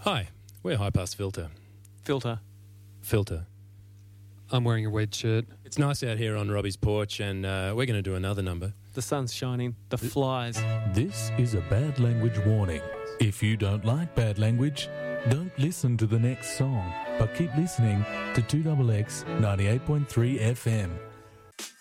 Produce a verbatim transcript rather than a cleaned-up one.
Hi, we're High Pass Filter. Filter. Filter. I'm wearing a red shirt. It's nice out here on Robbie's porch, and uh, we're going to do another number. The sun's shining. The flies. This is a bad language warning. If you don't like bad language, don't listen to the next song, but keep listening to two X X ninety-eight point three F M.